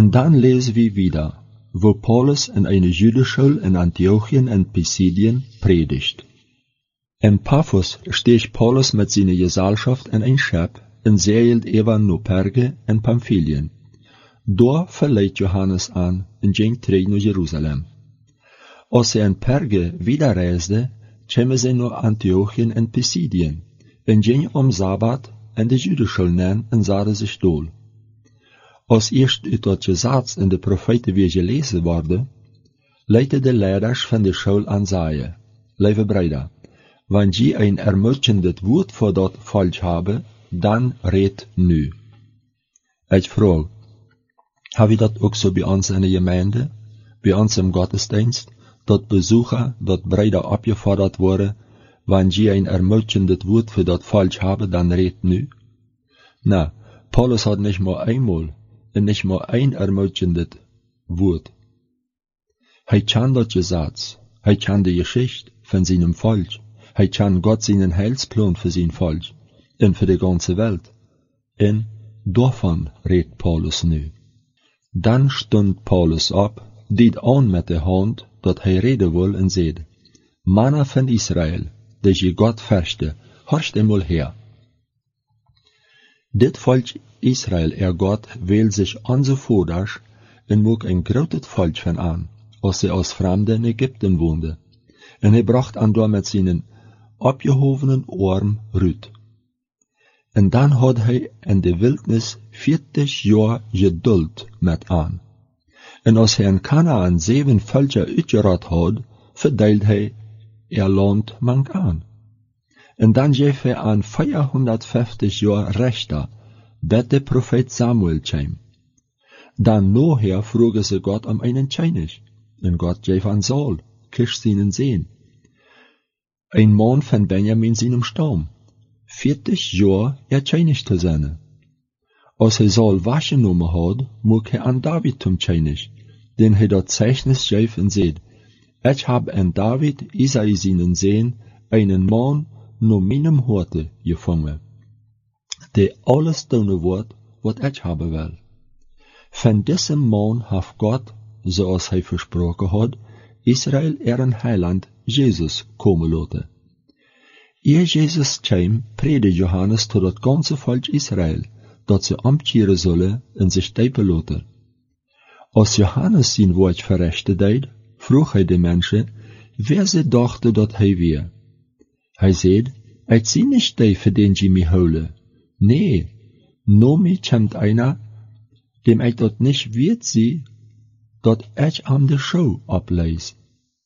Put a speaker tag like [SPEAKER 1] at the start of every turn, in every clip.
[SPEAKER 1] Und dann lesen wir wieder, wo Paulus in eine Jüdenschule in Antiochien und Pisidien predigt. In Paphos steht Paulus mit seiner Gesellschaft in ein Schiff und segelt über nach Perge in Pamphylien. Dort verleiht Johannes an und ging terug nach Jerusalem. Als in Perge wieder reisde, kamen sie nach Antiochien in Pisidien und gingen Sabbat in die Jüdenschule nemen und zaten sich dol. Als eerst uit dat gezats in de profeten weer gelezen worden, leidde de leiders van de schule aan zeiden, lieve Brüder, wenn je ein ermutigendes Wort für dat falsch haben, dann red nu. Ich frage, haben wir das auch so bei uns in der Gemeinde, bei uns im Gottesdienst, dat Besucher, dat Brüder abgefordert worden, wenn je ein ermutigendes Wort für dat falsch haben, dann red nu? Na, Paulus hat nicht mal einmal, und nicht mal ein ermutigendes Wort. Er kann das Gesetz, er kann die Geschichte von seinem Volk, er kann Gott seinen Heilsplan für sein Volk und für die ganze Welt. Und davon redet Paulus nu. Dann stund Paulus ab, deed an mit der Hand, dat er reden will und sagt, Männer von Israel, die je Gott fürchte, horcht einmal her. Dit Volk Israel, Gott, will sich onze Voders en moog een groot Volk van aan, als ze als Fremde in Ägypten woonde. En hij bracht aan door met zijn opgehobenen arm Ruth. En dan had hij in de wildnis 40 jaar geduld met aan. En als hij in Kanaan 7 Völker uitgerot had, verdeelde hij land mank aan. En dan geef hij aan 450 jaar rechter, dat de profeet Samuel kwam. Dan nachher vroegen ze Gott einen König, en Gott geef aan Saul, kisch seinen Sehen. Ein Mann von Benjamin seinem Stamm, 40 jaar König zu sein. Als hij Saul wahrgenommen had, mocht hij aan David zum König, den hij dat Zeichnis geef en zei, ich hab an David, Isai seinen Sehen, einen Mann nur meinem Horte gefangen, der alles tun wird, was ich haben will. Von diesem Mann hat Gott, zoals hij versprochen hat, Israel ihren Heiland Jesus kommen lassen. Eer Jesus kwam, predigte Johannes tot het ganze Volk Israel, dat ze omkeren zullen en zich döpen lassen. Als Johannes zijn woord verrichten deed, vroeg hij de mensen, wer ze dachten dat hij weer. Hij zei, ik zie niet die voor den je mij holen. Nee, no mij komt einer, dem ik dat niet weet zie, dat ik am de show oplees.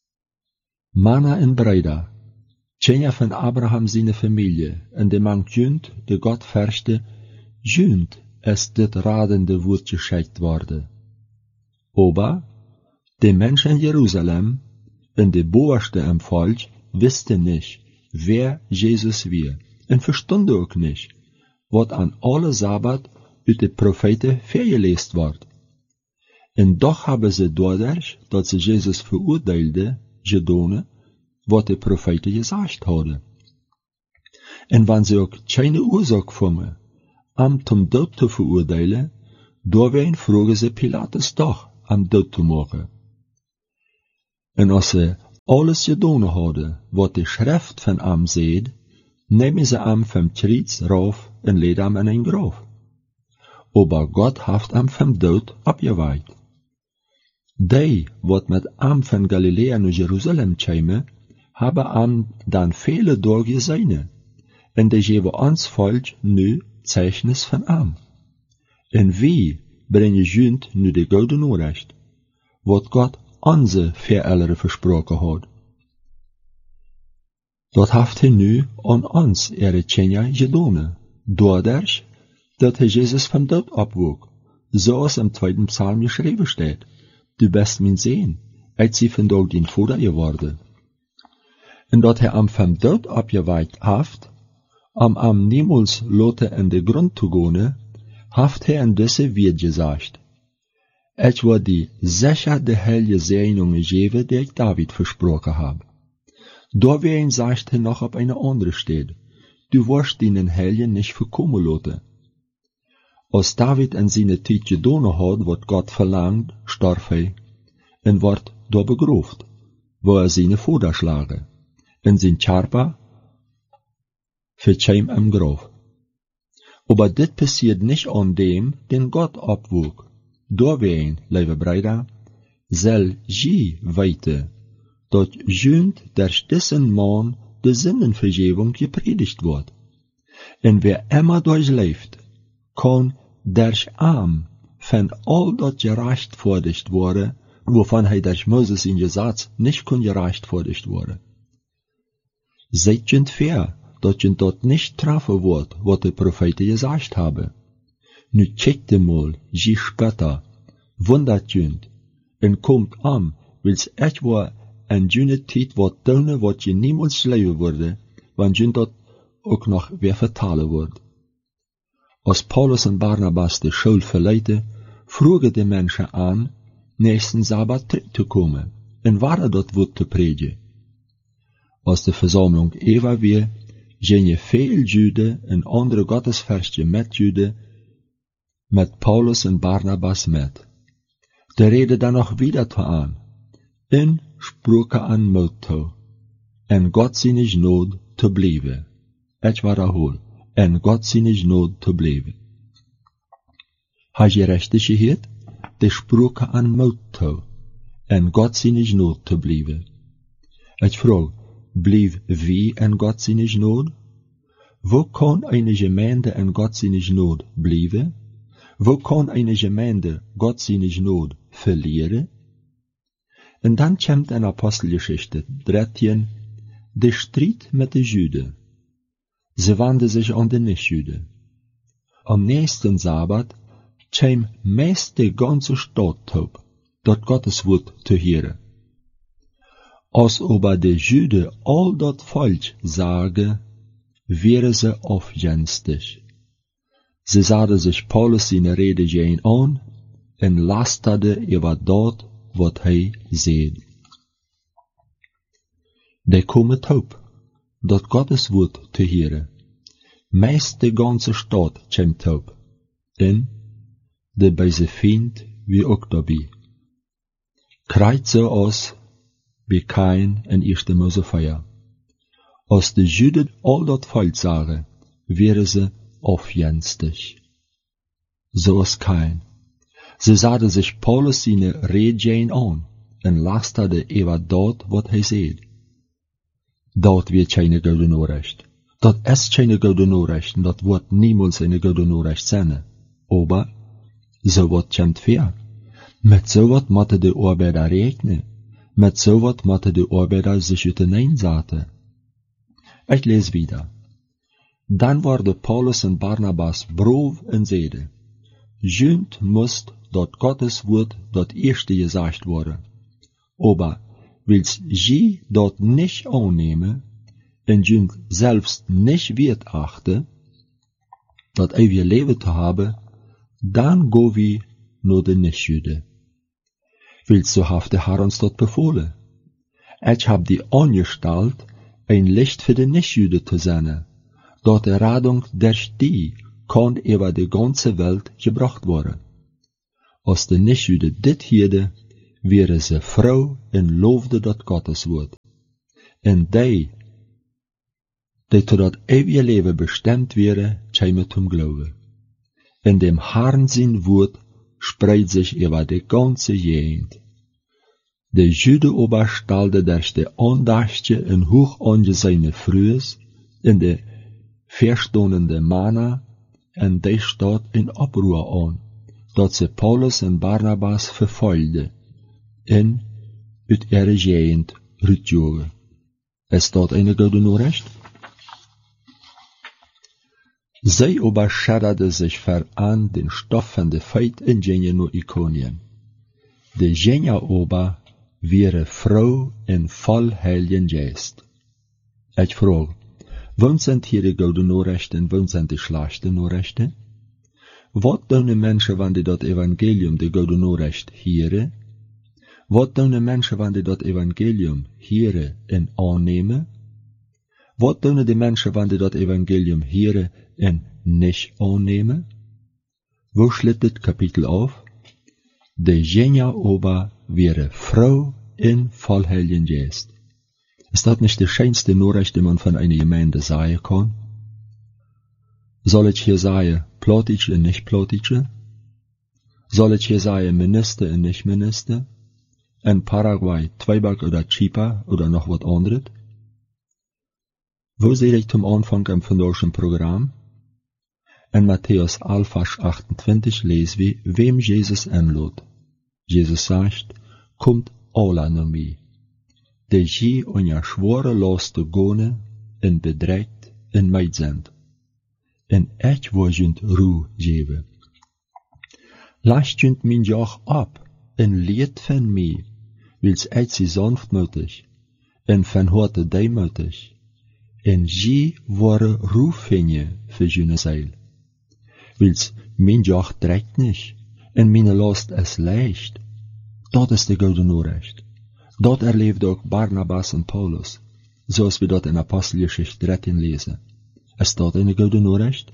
[SPEAKER 1] Männer en Brüder, Kinder von Abraham seine Familie, en de man Jünd, de Gott fürchte, Jünd ist dit radende Wort geschickt worden. Aber die Menschen in Jerusalem und die Boerste im Volk wussten nicht, wer Jesus war, und verstonden auch nicht, was an alle Sabbat uit de Propheten vergelesen wird. Und doch haben sie dadurch, dass sie Jesus verurteilte, gedaan, was die Propheten gesagt hadden. Und wenn sie auch keine Ursache fanden, am zum Tod zu verurteilen, daarbij vroegen sie Pilatus doch, am Tod zu machen. Und als sie alles gedaan hadden, wat de Schrift van am zei, nemen ze am vom Kreuz rauf en leed am in ein Graf. Aber Gott haft am vom Tod abgeweiht. Die, wat met am van Galilea naar Jerusalem kwamen, hebben am dan vele dagen gezien, en die geven ons volk nu Zeichnis van am. En wie brengen junt nu de gouden Nachricht, wat Gott onze Verälderen versprochen had. Dat heeft hij nu aan ons ihre Kinder gedaan, doordat dat hij Jezus van dood opwoek, zoals im 2. Psalm geschreven staat. Du bist mein Sehen, ik zie vandaag din Vader geworden. En dat hij am van dood opgeweikt heeft, am niemals lote in de grond te gaan, heeft hij in deze Wort gesagt. Ich wil die sicher de heilige Segnungen geben, die ich David versprochen habe. Daarbij sagt hij noch auf eine andere Stelle, du wirst deinen Heiligen nicht verkommen lassen. Als David in seine tijd gedaan had wat God verlangt, starf hij en wordt door begroofd, wo seine Vaders lagen, en zijn Charpa vercheim im Graf. Aber dit passiert nicht an dem, den Gott abwog. Doorween, lieve Brüder, zal je weten, dat junt durch dessen Mann de Sündenvergebung gepredigt wordt. En wer immer durchleeft, kann durch Arm von all dat gerechtfertigt worden, wovon hij durch Moses in Gesetz nicht kon gerechtfertigt worden. Seid junt fair, dat je dat nicht treffen wordt, wat de Propheten gesagt haben. Nu checkt mal, je später, wundert junt, en komt am, wils echt waar en june tijd wat doen wat je niemals leven worden, want junt dat ook nog weer vertalen wordt. Als Paulus en Barnabas de Schuld verleiden, vroegen de mensen aan, nächsten Sabbat terug te komen, en waar dat wordt te predigen. Als de verzameling Eva weer, zijn je veel Juden en andere gottesversje met Juden, met Paulus en Barnabas met. De reden dan nog wieder te aan, en spraken aan Motto, en God zijn nood te blijven. Het waarahol, en God zijn nood te blijven. Had je rechtig gehoord? De spraken aan Motto, en God zijn nood te blijven. Ik vraag, blijf wie en God zijn nood? Wo kan eine Gemeinde en God zijn nood blijven? Wo kan eine Gemeinde God zijn nood verlieren? En dan komt in Apostelgeschichte 13 de strijd met de Juden. Ze wandten zich aan de Nicht-Juden. Am nächsten Sabbat kwam meest de ganze Stadt op, dat Gottes Wort te hören. Als aber de Juden al dat falsch sagen, wären ze afgenstig. Ze zaden zich Paulus in Rede gehen aan, en lasterde über dat wat hij zei. De komen op, dat Gottes Wort te hören. Meest de ganze Stadt komt op, en de bij zijn vriend wie ook daarbij. Krijgt zo als bij Kain en Eerste Mose 4. Als de Juden al dat falsch zagen, wären ze afgenstig. Zoals Kain. Ze zaden zich Paulus zijn Reden aan, en lasterde über dat wat hij zei. Dat wird keine gouden Nachricht. Dat ist keine gouden Nachricht, en dat wordt niemals eine gouden Nachricht zijn. Aber, so wat komt ver. Met so wat moeten de Arbeiter rekenen. Met so wat moeten de Arbeiter sich uiteenzetten. Ich lese wieder. Dan worden Paulus en Barnabas brav en zeiden, junt moest dat Gottes Wort dat eerste gesagt worden. Aber, wils je dat nicht annehmen, en junt selbst nicht wird achten, dat ewige leven te hebben, dan go wie naar de Nicht-Juden. Wils so haft de Herr ons dat befohlen. Ich hab die angestalt, ein Licht für die Nicht-Juden zu sein, dort die Radung durch die kann über die ganze Welt gebracht worden. Als die Nicht-Juden dit hielden, wären ze froh en loofden dat Gottes Wort. En die tot dat eeuwige leven bestemd wären, kämen zum Glauben. In dem Herrn sein Wort spreidt sich über die ganze Gegend. De Juden aber stalden durch de Andachtje en hoch angesehene Frühes in de verstondende Mana en die staat in Oproer aan, dat ze Paulus en Barnabas verfolgden en uit ihre Gegend rutjogen. Es staat eine gouden Nachricht? Zij aber schadderden sich veran den Stoff van de Feit in gingen naar Ikonien. De gingen aber wäre froh en voll heiligen Geist. Ich frage, wann sind hier die gouden Nachrichten en wann sind die schlechte Nachrichten? Wat doen de mensen wanneer die dat Evangelium, de gouden Nachricht, hieren? Wat doen de mensen wanneer die dat Evangelium hieren en aannemen? Wat doen de mensen wanneer die dat Evangelium hieren en nicht aannemen? Wo schlitt dit Kapitel auf? De Genia ober wäre Frau in voll Heiligen Geist. Ist das nicht die schönste Nachricht, die man von einer Gemeinde sagen kann? Soll ich hier sagen, Plotische und nicht Plotische? Soll ich hier sagen, Minister und nicht Minister? In Paraguay, Zweiback oder Chipa oder noch was anderes? Wo sehe ich zum Anfang im vandaagschen Programm? In Matthäus 11, Vers 28 lesen wir, wem Jesus einlädt. Jesus sagt, kommt alle nach mir, die je unja schwere Lasten gone en bedregt en meid sind. En ich will junt Ruhe geben. Lasst junt min Joch ab en leert van mir, wils ich sie sanftmütig en van harte demutig, en je ware Ruhe finje für jene Seil. Wils min Joch trägt nicht, en meine Last ist leicht. Dat is de gute Nachricht. Dat erlebt auch Barnabas und Paulus, zoals wir dort in Apostelgeschichte 13 lesen. Ist dat eine gute Nachricht?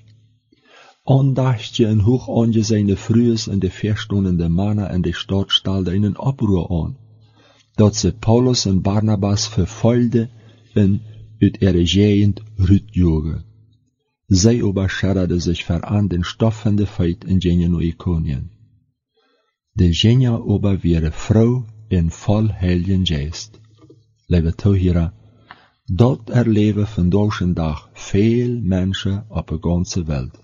[SPEAKER 1] Andachtje en hoch angesehene Frühes in de verstundende Männer in de Stadt stellte einen Abruhr an, dat sie Paulus und Barnabas verfolgte en uit ihre Gegend rütjoge. Zij aber schadde sich veran den stoffende Feit in Genien Ikonien. De Genia aber wäre Frau in voll Heiligen Geist. Liebe Zuhörer, dat erleben vandaag een dag veel Menschen op de ganze Welt.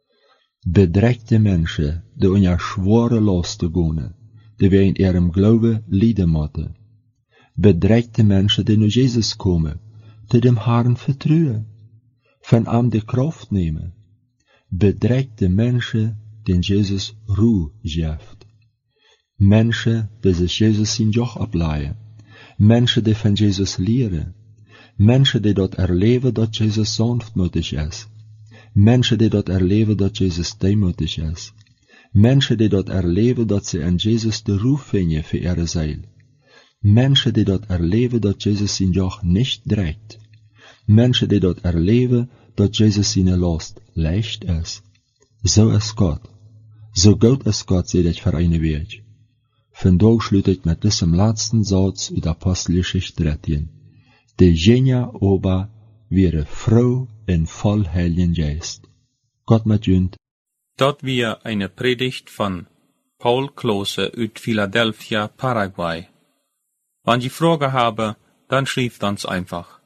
[SPEAKER 1] Bedreckte Menschen, die unter schwere Lasten gehen, die wir in ihrem Glauben leiden müssen. Bedreckte Menschen, die nur Jesus kommen, die dem Herrn vertrauen, von ihm die Kraft nehmen. Bedreckte Menschen, den Jesus Ruhe gibt. Menschen, die sich Jesus in Joch ableihen. Menschen, die von Jesus lehren. Menschen, die dort erleben, dat Jesus sanftmütig ist. Menschen, die dort erleben, dat Jesus demutig ist. Menschen, die dort erleben, dat sie an Jesus de Ruf finden für ihre Seele. Menschen, die dort erleben, dat Jesus in Joch nicht dreht. Menschen, die dort erleben, dat Jesus in Last leicht ist. So ist Gott. So gut ist Gott, seht ich für eine Weg. Vandaag sluit ik met diesem letzten Satz uit Apostelgeschichte 13. De Genia ober wäre Frau in voll Heiligen Geist. Gott mit junt.
[SPEAKER 2] Dort wir eine Predigt von Paul Klose uit Philadelphia, Paraguay. Wenn Sie Fragen haben, dann schreibt uns einfach.